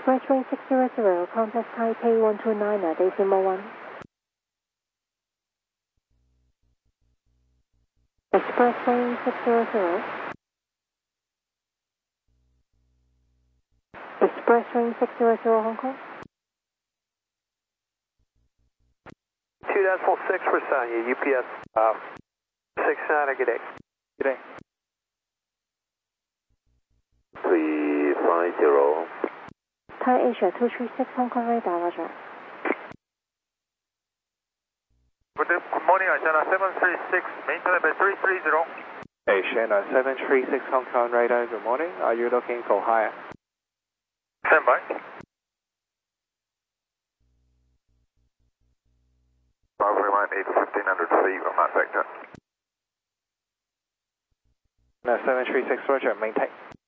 Expressway 600, contact Taipei 129, decimal 1. Expressway 600. Expressway 600, Hong Kong. 2.46 for Sonya, UPS 69, good day. Good day. 350. Thai Asia 236, Hong Kong radar, roger. Good morning, Asiana 736, maintain level 330. Asiana 736 Hong Kong radar, good morning. Are you looking for higher? Stand by. Boundary line 1500 feet on that vector. No, 736 roger, maintain.